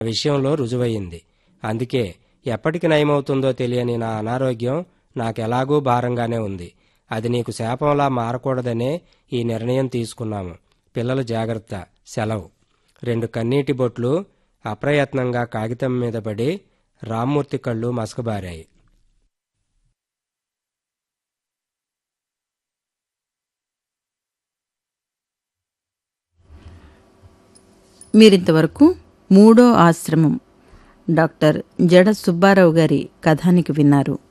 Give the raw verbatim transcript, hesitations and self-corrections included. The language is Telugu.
విషయంలో రుజువయింది. అందుకే ఎప్పటికి నయమవుతుందో తెలియని నా అనారోగ్యం నాకెలాగూ భారంగానే ఉంది. అది నీకు శాపంలా మారకూడదనే ఈ నిర్ణయం తీసుకున్నాము. పిల్లలు జాగ్రత్త. సెలవు. రెండు కన్నీటి బొట్లు అప్రయత్నంగా కాగితం మీద పడి రామ్మూర్తి కళ్ళు మసకబారాయి. మీరింతవరకు మూడో ఆశ్రమం డాక్టర్ జడ సుబ్బారావు గారి కథానికి విన్నారు.